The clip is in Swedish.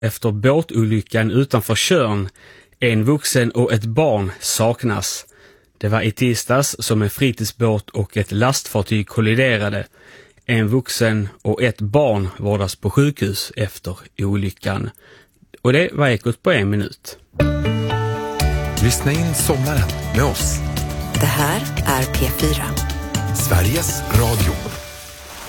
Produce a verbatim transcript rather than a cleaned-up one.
efter båtolyckan utanför Tjörn. En vuxen och ett barn saknas. Det var i tisdags som en fritidsbåt och ett lastfartyg kolliderade. En vuxen och ett barn vårdas på sjukhus efter olyckan. Och det var Ekot på en minut. Lyssna in sommaren med oss. Det här är P fyra. Sveriges Radio.